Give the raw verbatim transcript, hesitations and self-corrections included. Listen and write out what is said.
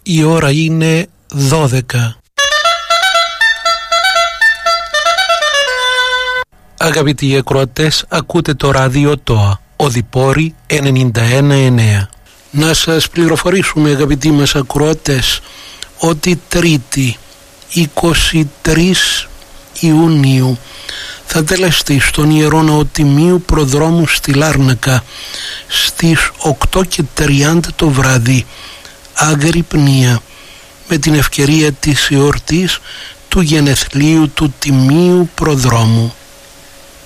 Η ώρα είναι δώδεκα. Αγαπητοί ακροατές, ακούτε το ράδιο ΤΟΑ, Οδυπόρη ενενήντα ένα εννέα. Να σας πληροφορήσουμε, αγαπητοί μας ακροατές, ότι Τρίτη είκοσι τρεις Ιουνίου θα τελεστεί στον Ιερό Ναό Τιμίου Προδρόμου στη Λάρνακα στις οκτώ και τριάντα το βράδυ αγρυπνία με την ευκαιρία της εορτής του γενεθλίου του Τιμίου Προδρόμου.